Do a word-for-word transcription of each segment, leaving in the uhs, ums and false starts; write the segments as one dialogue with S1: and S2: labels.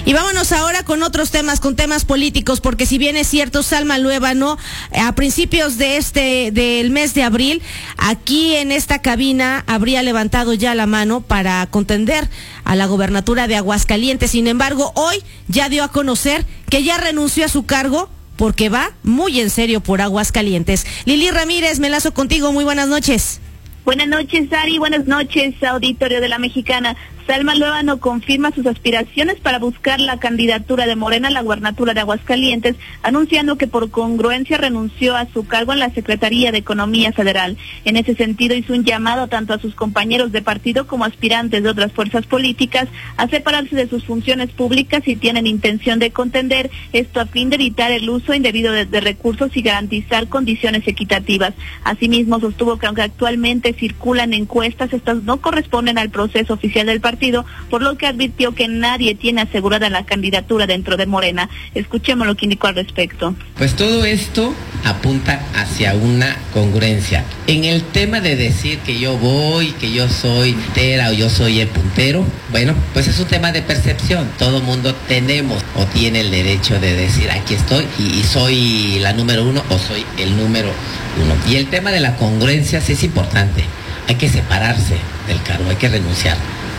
S1: Y vámonos ahora con otros temas, con temas políticos, porque si bien es cierto, Salma Luébano, a principios de este, del mes de abril, aquí en esta cabina habría levantado ya la mano para contender a la gobernatura de Aguascalientes. Sin embargo, hoy ya dio a conocer que ya renunció a su cargo porque va muy en serio por Aguascalientes. Lili Ramírez, me enlazo contigo, muy buenas noches.
S2: Buenas noches, Ari, buenas noches, auditorio de La Mexicana. Salma Luébano confirma sus aspiraciones para buscar la candidatura de Morena a la gubernatura de Aguascalientes, anunciando que por congruencia renunció a su cargo en la Secretaría de Economía Federal. En ese sentido, hizo un llamado tanto a sus compañeros de partido como aspirantes de otras fuerzas políticas a separarse de sus funciones públicas si tienen intención de contender, esto a fin de evitar el uso indebido de, de recursos y garantizar condiciones equitativas. Asimismo, sostuvo que aunque actualmente circulan encuestas, estas no corresponden al proceso oficial del partido, por lo que advirtió que nadie tiene asegurada la candidatura dentro de Morena. Escuchemos lo que indicó al respecto.
S3: Pues todo esto apunta hacia una congruencia. En el tema de decir que yo voy, que yo soy puntera o yo soy el puntero, bueno, pues es un tema de percepción. Todo mundo tenemos o tiene el derecho de decir aquí estoy y, y soy la número uno o soy el número uno. Y el tema de la congruencia sí es importante. Hay que separarse del cargo, hay que renunciar.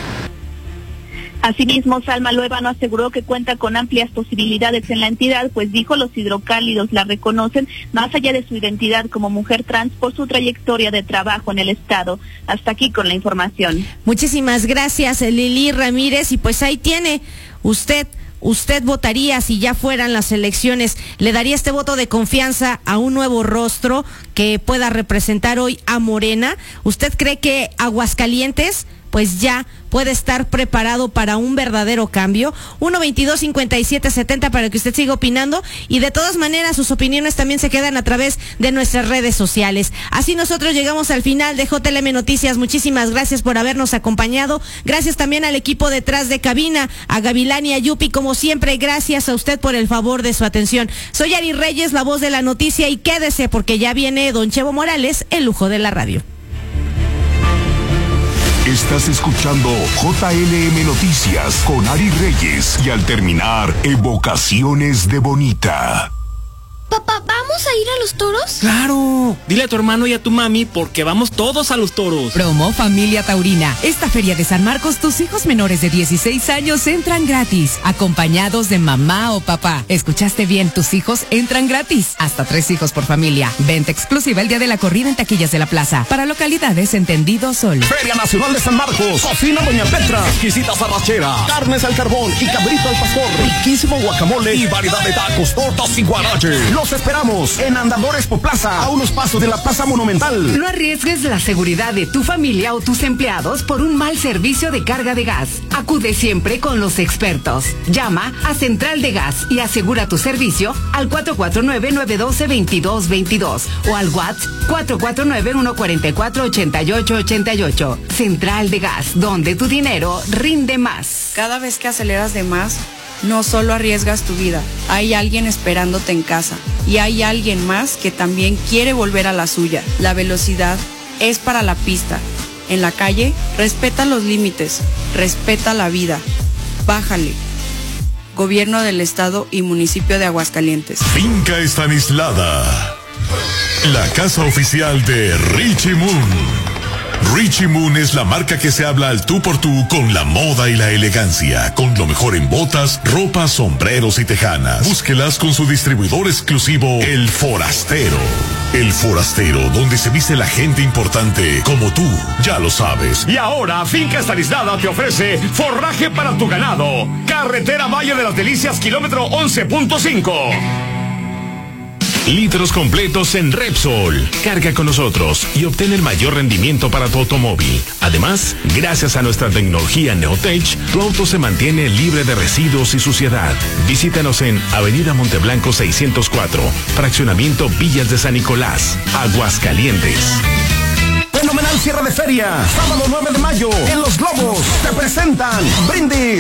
S2: Asimismo, Salma Luébano aseguró que cuenta con amplias posibilidades en la entidad, pues dijo los hidrocálidos la reconocen más allá de su identidad como mujer trans por su trayectoria de trabajo en el estado. Hasta aquí con la información.
S1: Muchísimas gracias, Lili Ramírez, y pues ahí tiene usted. ¿Usted votaría si ya fueran las elecciones? ¿Le daría este voto de confianza a un nuevo rostro que pueda representar hoy a Morena? ¿Usted cree que Aguascalientes pues ya puede estar preparado para un verdadero cambio? uno veintidós cincuenta y siete setenta para que usted siga opinando, y de todas maneras sus opiniones también se quedan a través de nuestras redes sociales. Así nosotros llegamos al final de J L M Noticias. Muchísimas gracias por habernos acompañado. Gracias también al equipo detrás de cabina, a Gavilán y a Yupi, como siempre. Gracias a usted por el favor de su atención. Soy Ari Reyes, la voz de la noticia, y quédese porque ya viene don Chevo Morales, el lujo de la radio.
S4: Estás escuchando J L M Noticias con Ari Reyes, y al terminar, Evocaciones de Bonita.
S5: Papá, ¿vamos a ir a los toros?
S6: ¡Claro! Dile a tu hermano y a tu mami porque vamos todos a los toros.
S7: Promo Familia Taurina. Esta feria de San Marcos, tus hijos menores de dieciséis años entran gratis, acompañados de mamá o papá. ¿Escuchaste bien? Tus hijos entran gratis. Hasta tres hijos por familia. Venta exclusiva el día de la corrida en taquillas de la plaza. Para localidades entendido sol.
S8: Feria Nacional de San Marcos. Cocina Doña Petra. Exquisitas arracheras. Carnes al carbón y cabrito al pastor. Riquísimo guacamole y variedad de tacos, tortas y guaraches. Los esperamos en Andador Expo Plaza, a unos pasos de la Plaza Monumental.
S7: No arriesgues la seguridad de tu familia o tus empleados por un mal servicio de carga de gas. Acude siempre con los expertos. Llama a Central de Gas y asegura tu servicio al cuatro cuatro nueve, nueve uno dos, dos dos dos dos o al WhatsApp cuatro cuatro nueve, uno cuatro cuatro, ocho ocho ocho ocho. Central de Gas, donde tu dinero rinde más.
S9: Cada vez que aceleras de más, no solo arriesgas tu vida, hay alguien esperándote en casa y hay alguien más que también quiere volver a la suya. La velocidad es para la pista. En la calle, respeta los límites, respeta la vida. Bájale. Gobierno del Estado y Municipio de Aguascalientes.
S4: Finca Estanislada, la casa oficial de Richie Moon. Richie Moon es la marca que se habla al tú por tú con la moda y la elegancia, con lo mejor en botas, ropas, sombreros y tejanas. Búsquelas con su distribuidor exclusivo, El Forastero. El Forastero, donde se viste la gente importante como tú, ya lo sabes.
S8: Y ahora, Finca Estanislada te ofrece forraje para tu ganado. Carretera Valle de las Delicias, kilómetro once punto cinco.
S4: Litros completos en Repsol. Carga con nosotros y obtén el mayor rendimiento para tu automóvil. Además, gracias a nuestra tecnología Neotech, tu auto se mantiene libre de residuos y suciedad. Visítanos en Avenida Monteblanco seiscientos cuatro, Fraccionamiento Villas de San Nicolás, Aguascalientes.
S8: Fenomenal cierre de feria. Sábado nueve de mayo, en Los Globos, te presentan Brindis.